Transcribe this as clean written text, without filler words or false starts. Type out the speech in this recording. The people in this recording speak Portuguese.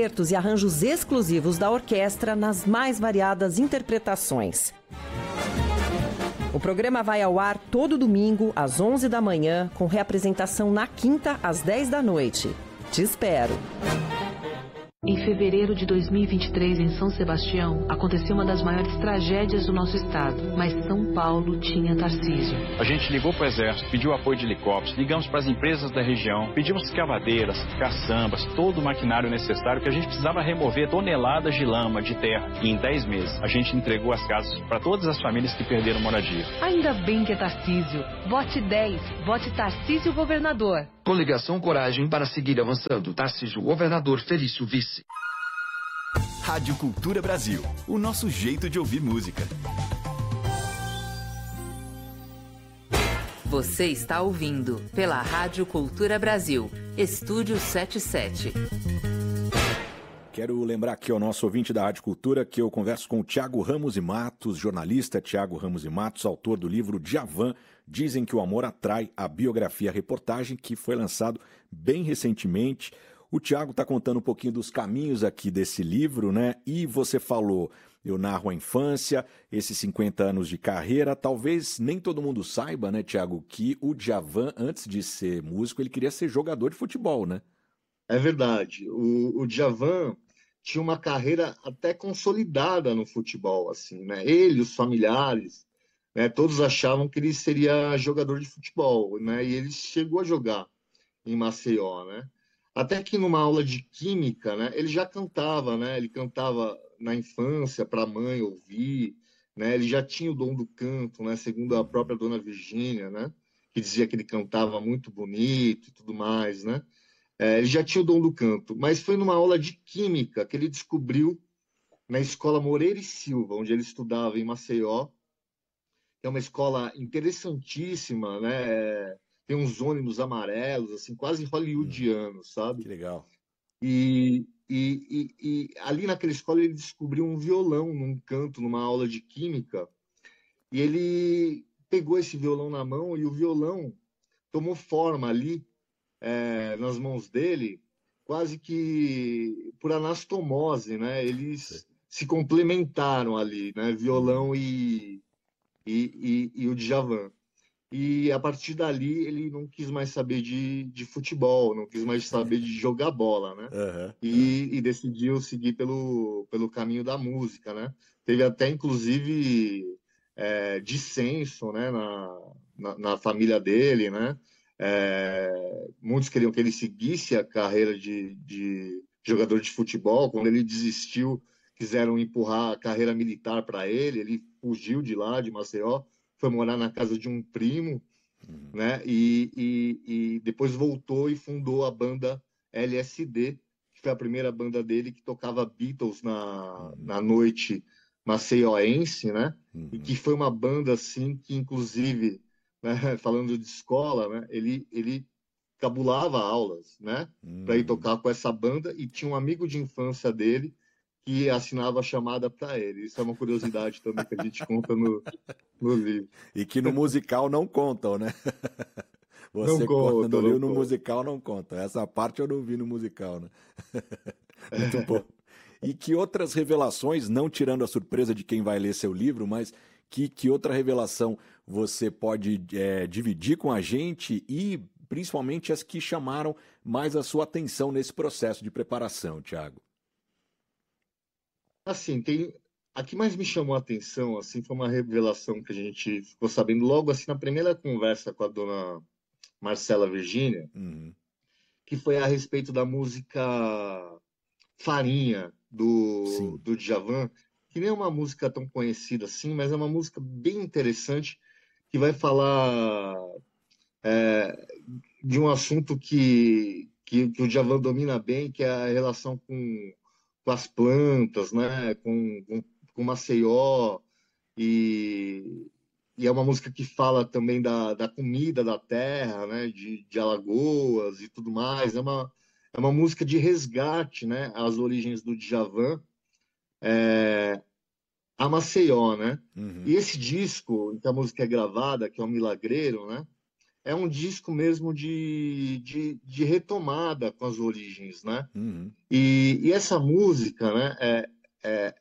concertos e arranjos exclusivos da orquestra nas mais variadas interpretações. O programa vai ao ar todo domingo, às 11 da manhã, com reapresentação na quinta, às 10 da noite. Te espero! Em fevereiro de 2023, em São Sebastião, aconteceu uma das maiores tragédias do nosso estado, mas São Paulo tinha Tarcísio. A gente ligou para o Exército, pediu apoio de helicópteros, ligamos para as empresas da região, pedimos escavadeiras, caçambas, todo o maquinário necessário que a gente precisava remover toneladas de lama, de terra. E em 10 meses, a gente entregou as casas para todas as famílias que perderam moradia. Ainda bem que é Tarcísio. Vote 10. Vote Tarcísio Governador. Coligação Coragem para seguir avançando. Tarcísio Governador, Felício Vice. Rádio Cultura Brasil. O nosso jeito de ouvir música. Você está ouvindo pela Rádio Cultura Brasil. Estúdio 77. Quero lembrar aqui ao nosso ouvinte da Rádio Cultura que eu converso com o Thiago Ramos e Matos, jornalista Thiago Ramos e Matos, autor do livro Djavan, Dizem que o Amor Atrai, a biografia-reportagem, que foi lançado bem recentemente. O Thiago está contando um pouquinho dos caminhos aqui desse livro, né? E você falou, eu narro a infância, esses 50 anos de carreira. Talvez nem todo mundo saiba, né, Thiago, que o Djavan, antes de ser músico, ele queria ser jogador de futebol, né? É verdade. O Djavan tinha uma carreira até consolidada no futebol, assim, né? Ele, os familiares, né, todos achavam que ele seria jogador de futebol, né? E ele chegou a jogar em Maceió, né? Até que numa aula de química, né, ele já cantava, né? Ele cantava na infância para a mãe ouvir, né? Ele já tinha o dom do canto, né? Segundo a própria dona Virgínia, né? Que dizia que ele cantava muito bonito e tudo mais, né? Ele já tinha o dom do canto, mas foi numa aula de química que ele descobriu na escola Moreira e Silva, onde ele estudava em Maceió, que é uma escola interessantíssima, né? Tem uns ônibus amarelos, assim, quase hollywoodianos, sabe? Que legal. E ali naquela escola ele descobriu um violão num canto, numa aula de química, e ele pegou esse violão na mão e o violão tomou forma ali, nas mãos dele, quase que por anastomose, né? Eles se complementaram ali, né? Violão e o Djavan. E a partir dali ele não quis mais saber de futebol, não quis mais saber de jogar bola, né? E decidiu seguir pelo caminho da música, né? Teve até, inclusive, dissenso, né? Na família dele, né? Muitos queriam que ele seguisse a carreira de jogador de futebol. Quando ele desistiu, quiseram empurrar a carreira militar para ele. Ele fugiu de lá, de Maceió, foi morar na casa de um primo, né? E depois voltou e fundou a banda LSD, que foi a primeira banda dele que tocava Beatles na noite maceioense, né? E que foi uma banda assim que, inclusive, né, falando de escola, né, ele cabulava aulas, né, para ir tocar com essa banda, e tinha um amigo de infância dele que assinava a chamada para ele. Isso é uma curiosidade também que a gente conta no livro. E que no musical não contam, né? Você não conta, no livro, no conta. musical não conta. Essa parte eu não vi no musical, né? Muito bom. E que outras revelações, não tirando a surpresa de quem vai ler seu livro, mas que outra revelação você pode dividir com a gente, e principalmente as que chamaram mais a sua atenção nesse processo de preparação, Thiago? Assim, a que mais me chamou a atenção, assim, foi uma revelação que a gente ficou sabendo logo assim na primeira conversa com a dona Marcela Virgínia, que foi a respeito da música Farinha, do Djavan, que nem é uma música tão conhecida assim, mas é uma música bem interessante, que vai falar de um assunto que o Djavan domina bem, que é a relação com as plantas, né? com Maceió, e é uma música que fala também da comida da terra, né? de Alagoas e tudo mais. É uma música de resgate, né? Às origens do Djavan, a Maceió, né? E esse disco, em que a música é gravada, que é o Milagreiro, né? é um disco mesmo de retomada com as origens, né? Uhum. E essa música, né,